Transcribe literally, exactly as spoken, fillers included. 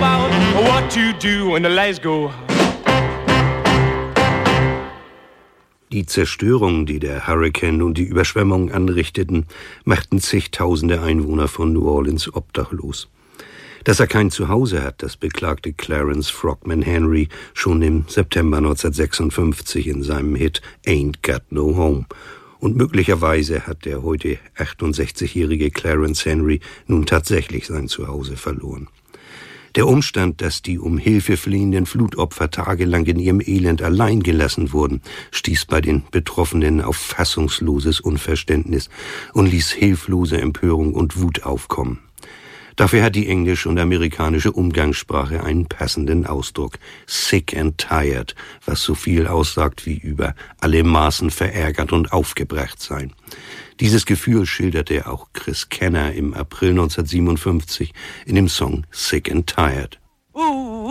about what to do when the lights go. Die Zerstörung, die der Hurrikan und die Überschwemmung anrichteten, machten zigtausende Einwohner von New Orleans obdachlos. Dass er kein Zuhause hat, das beklagte Clarence Frogman Henry schon im September neunzehnhundertsechsundfünfzig in seinem Hit Ain't Got No Home. Und möglicherweise hat der heute achtundsechzigjährige Clarence Henry nun tatsächlich sein Zuhause verloren. Der Umstand, dass die um Hilfe flehenden Flutopfer tagelang in ihrem Elend allein gelassen wurden, stieß bei den Betroffenen auf fassungsloses Unverständnis und ließ hilflose Empörung und Wut aufkommen. Dafür hat die englische und amerikanische Umgangssprache einen passenden Ausdruck: sick and tired, was so viel aussagt wie über alle Maßen verärgert und aufgebracht sein. Dieses Gefühl schilderte auch Chris Kenner im April neunzehnhundertsiebenundfünfzig in dem Song Sick and Tired.